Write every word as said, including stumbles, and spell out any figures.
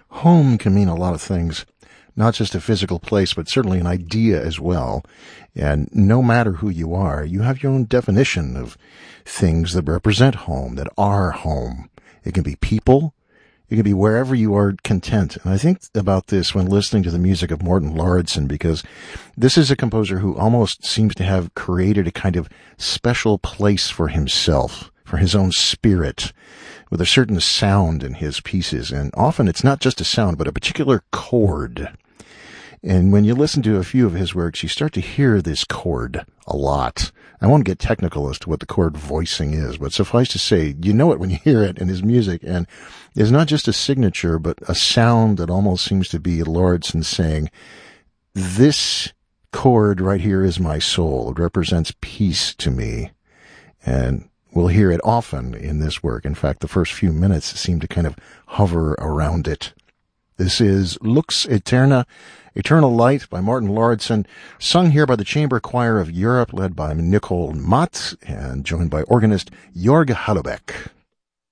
home can mean a lot of things, not just a physical place, but certainly an idea as well. And no matter who you are, you have your own definition of things that represent home, that are home. It can be people. It can be wherever you are content. And I think about this when listening to the music of Morten Lauridsen, because this is a composer who almost seems to have created a kind of special place for himself, for his own spirit, with a certain sound in his pieces. And often it's not just a sound, but a particular chord. And when you listen to a few of his works, you start to hear this chord a lot. I won't get technical as to what the chord voicing is, but suffice to say, you know it when you hear it in his music. And it's not just a signature, but a sound that almost seems to be Lauridsen saying, this chord right here is my soul. It represents peace to me. And we'll hear it often in this work. In fact, the first few minutes seem to kind of hover around it. This is Lux Aeterna, Eternal Light by Morten Lauridsen, sung here by the Chamber Choir of Europe, led by Nicole Matt, and joined by organist Jorg Hallebeck.